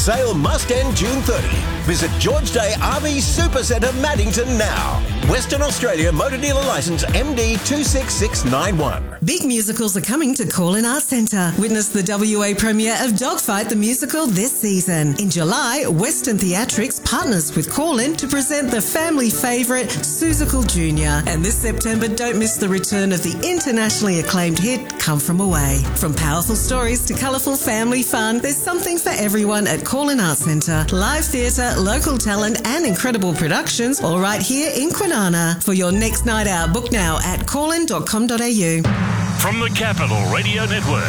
Sale must end June 30. Visit George Day RV Supercentre Maddington now. Western Australia Motor Dealer Licence MD 26691. Big musicals are coming to Call-In Arts Centre. Witness the WA premiere of Dogfight the Musical this season. In July, Western Theatrics partners with Call-In to present the family favourite Seussical Jr. And this September, don't miss the return of the internationally acclaimed hit Come From Away. From powerful stories to colourful family fun, there's something for everyone at Call-In Arts Centre. Live theatre, local talent and incredible productions, all right here in Kwinana. For your next night out, book now at callin.com.au. From the Capital Radio Network,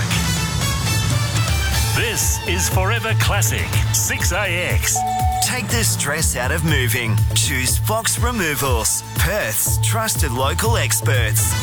this is Forever Classic 6AX. Take the stress out of moving. Choose Fox Removals, Perth's trusted local experts.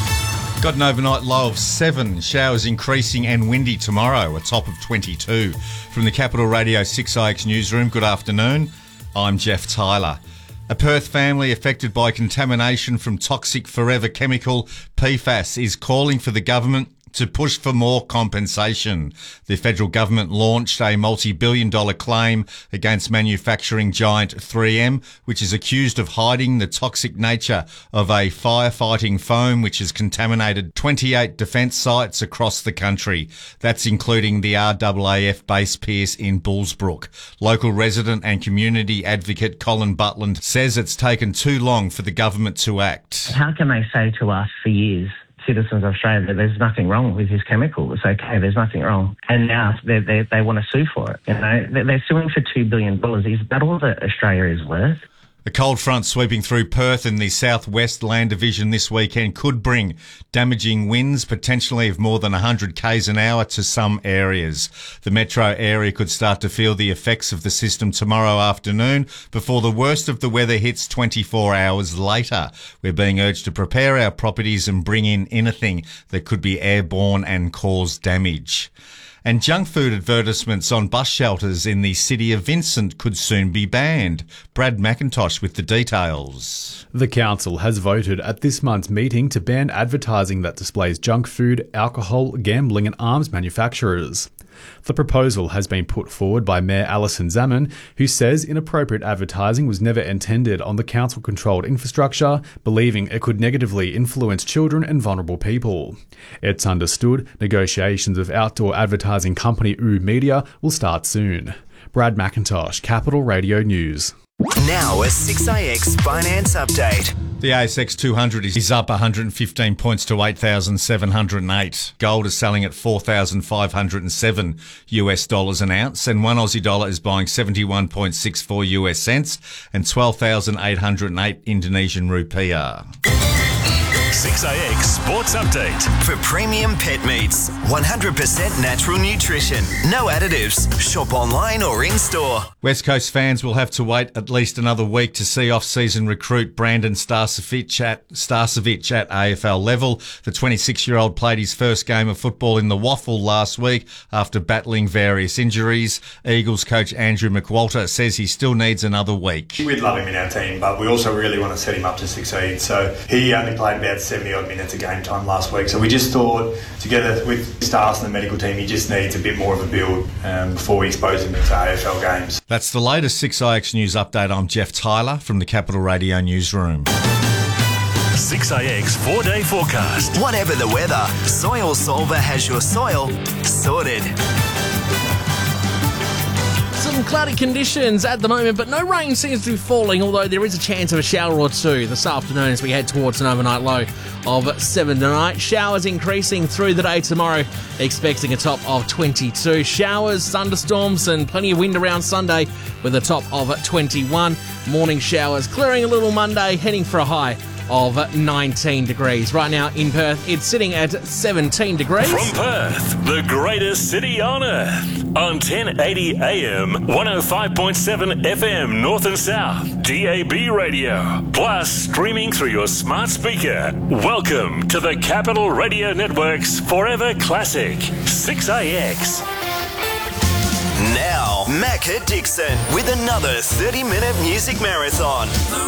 Got an overnight low of 7, showers increasing and windy tomorrow, a top of 22. From the Capital Radio 6IX newsroom, good afternoon. I'm Jeff Tyler. A Perth family affected by contamination from toxic forever chemical PFAS is calling for the government to push for more compensation. The federal government launched a multi-billion-dollar claim against manufacturing giant 3M, which is accused of hiding the toxic nature of a firefighting foam which has contaminated 28 defence sites across the country. That's including the RAAF base Pierce in Bullsbrook. Local resident and community advocate Colin Butland says it's taken too long for the government to act. How can they say to us for years, citizens of Australia, that there's nothing wrong with this chemical? It's okay, there's nothing wrong. And now they want to sue for it. You know, they're suing for $2 billion. Is that all that Australia is worth? A cold front sweeping through Perth in the southwest land division this weekend could bring damaging winds, potentially of more than 100 k's an hour to some areas. The metro area could start to feel the effects of the system tomorrow afternoon before the worst of the weather hits 24 hours later. We're being urged to prepare our properties and bring in anything that could be airborne and cause damage. And junk food advertisements on bus shelters in the city of Vincent could soon be banned. Brad McIntosh with the details. The council has voted at this month's meeting to ban advertising that displays junk food, alcohol, gambling and arms manufacturers. The proposal has been put forward by Mayor Alison Zaman, who says inappropriate advertising was never intended on the council-controlled infrastructure, believing it could negatively influence children and vulnerable people. It's understood negotiations with outdoor advertising company OO Media will start soon. Brad McIntosh, Capital Radio News. Now a 6AX finance update. The ASX 200 is up 115 points to 8,708. Gold is selling at $4,507 an ounce, and one Aussie dollar is buying 71.64 US cents and 12,808 Indonesian rupiah. 6AX Sports Update. For premium pet meats, 100% natural nutrition, no additives. Shop online or in-store. West Coast fans will have to wait at least another week to see off-season recruit Brandon Starcevic at AFL level. The 26-year-old played his first game of football in the Waffle last week after battling various injuries. Eagles coach Andrew McWalter says he still needs another week. We'd love him in our team, but we also really want to set him up to succeed. So he only played about 70-odd minutes of game time last week. So we just thought, together with Stars and the medical team, he just needs a bit more of a build before we expose him into AFL games. That's the latest 6IX News Update. I'm Jeff Tyler from the Capital Radio Newsroom. 6AX 4-day forecast. Whatever the weather, Soil Solver has your soil sorted. Some cloudy conditions at the moment, but no rain seems to be falling, although there is a chance of a shower or two this afternoon as we head towards an overnight low of 7 tonight. Showers increasing through the day tomorrow, expecting a top of 22. Showers, thunderstorms and plenty of wind around Sunday with a top of 21. Morning showers clearing a little Monday, heading for a high of 19 degrees. Right now in Perth, it's sitting at 17 degrees. From Perth, the greatest city on earth, on 1080 AM, 105.7 FM North and South, DAB radio, plus streaming through your smart speaker. Welcome to the Capital Radio Network's Forever Classic 6AX. Now, Macca Dixon with another 30-minute music marathon.